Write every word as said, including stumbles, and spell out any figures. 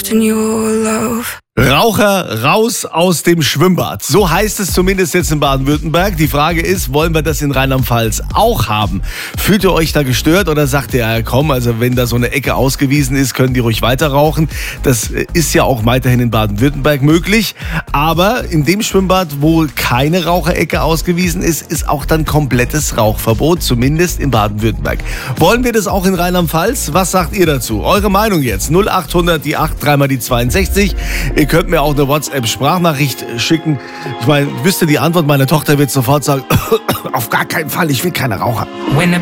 Raucher raus aus dem Schwimmbad. So heißt es zumindest jetzt in Baden-Württemberg. Die Frage ist, wollen wir das in Rheinland-Pfalz auch haben? Fühlt ihr euch da gestört oder sagt ihr, ja, komm, also wenn da so eine Ecke ausgewiesen ist, können die ruhig weiter rauchen. Das ist ja auch weiterhin in Baden-Württemberg möglich. Aber in dem Schwimmbad, wo keine Raucherecke ausgewiesen ist, ist auch dann komplettes Rauchverbot, zumindest in Baden-Württemberg. Wollen wir das auch in Rheinland-Pfalz? Was sagt ihr dazu? Eure Meinung jetzt. null acht hundert, die acht, dreimal die zweiundsechzig. Ihr könnt mir auch eine WhatsApp-Sprachnachricht schicken. Ich meine, wisst ihr die Antwort? Meine Tochter wird sofort sagen, auf gar keinen Fall, ich will keine Raucher.